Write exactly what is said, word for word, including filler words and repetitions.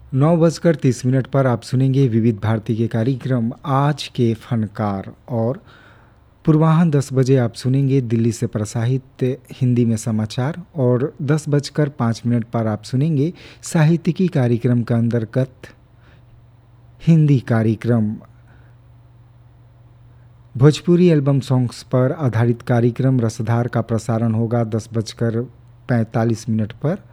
नौ बजकर तीस मिनट पर आप सुनेंगे विविध भारती के कार्यक्रम आज के फनकार। और पूर्वाह्न दस बजे आप सुनेंगे दिल्ली से प्रसारित हिंदी में समाचार। और दस बजकर पाँच मिनट पर आप सुनेंगे साहित्यिकी कार्यक्रम का अंतर्गत हिंदी कार्यक्रम। भोजपुरी एल्बम सॉन्ग्स पर आधारित कार्यक्रम रसधार का प्रसारण होगा दस बजकर पैंतालीस मिनट पर।